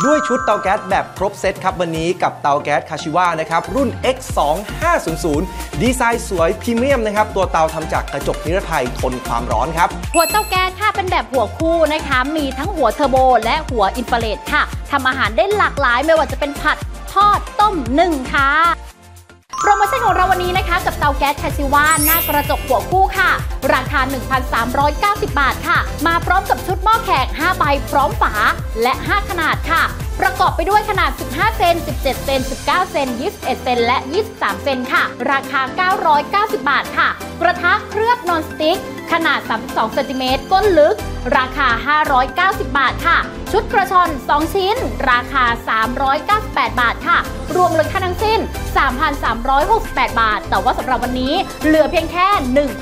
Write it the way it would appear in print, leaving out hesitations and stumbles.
ด้วยชุดเตาแก๊สแบบครบเซตครับวันนี้กับเตาแก๊สคาชิวะนะครับรุ่น X2500 ดีไซน์สวยพรีเมียมนะครับตัวเตาทำจากกระจกนิรภัยทนความร้อนครับหัวเตาแก๊สค่ะเป็นแบบหัวคู่นะคะมีทั้งหัวเทอร์โบและหัวอินฟราเรดค่ะทำอาหารได้หลากหลายไม่ว่าจะเป็นผัดทอดต้มนึ่งค่ะโปรโมชั่นของเราวันนี้นะคะกับเตาแก๊สคาชิวะหน้ากระจกหัวคู่ค่ะราคา 1,390 บาทค่ะมาพร้อมกับชุดหม้อแขก5ใบพร้อมฝาและ5ขนาดค่ะประกอบไปด้วยขนาด15เซน17เซน19เซน21เซนและ23เซนค่ะราคา990 บาทค่ะกระทะเคลือบนอนสติ๊กขนาด32เซนติเมตรก้นลึกราคา590 บาทค่ะชุดกระชอน2ชิ้นราคา398 บาทค่ะรวมมูลค่าทั้งสิ้น 3,368 บาทแต่ว่าสำหรับวันนี้เหลือเพียงแค่